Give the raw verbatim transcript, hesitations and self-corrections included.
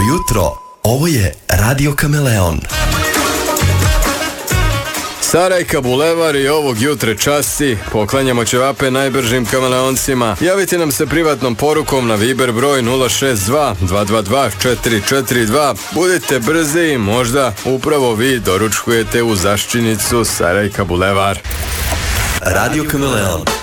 jutro, ovo je Radio Kameleon. Sarajka Bulevar i ovog jutre časti. Poklanjamo ćevape najbržim kameleoncima. Javite nam se privatnom porukom na Viber broj nula šest dva dva dva dva četiri četiri dva. Budite brzi, možda upravo vi doručkujete u zaščinicu Sarajka Bulevar. Radio Kameleon.